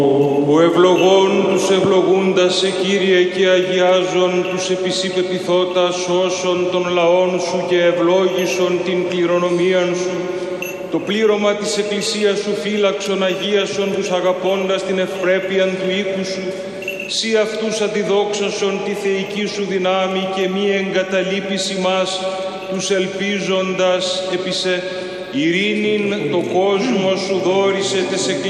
Ο ευλογών τους ευλογούντας σε Κύριε και αγιάζων τους επισύπεπιθώτα σώσον των λαών σου και ευλόγησον την κληρονομίαν σου. Το πλήρωμα της Εκκλησίας σου φύλαξον αγίασον τους αγαπώντας την ευπρέπειαν του οίκου σου. Σύ αυτούς αντιδόξασον τη θεϊκή σου δυνάμει και μη εγκαταλείπεις ημάς τους ελπίζοντας επί σε ειρήνην το κόσμο σου δόρισε τες εκκλησίες